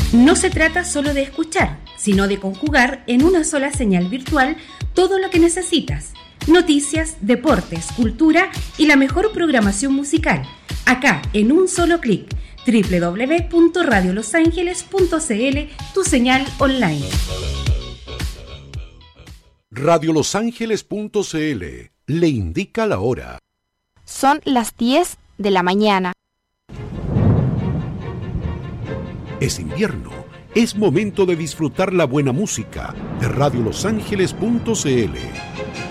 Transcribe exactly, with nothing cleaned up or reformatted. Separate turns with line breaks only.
No se trata solo de escuchar, sino de conjugar en una sola señal virtual todo lo que necesitas. Noticias, deportes, cultura y la mejor programación musical. Acá, en un solo clic. doble u doble u doble u punto radio los ángeles punto c l, tu señal online.
radio los ángeles punto c l le indica la hora.
Son las diez de la mañana.
Es invierno. Es momento de disfrutar la buena música de radio los ángeles punto c l.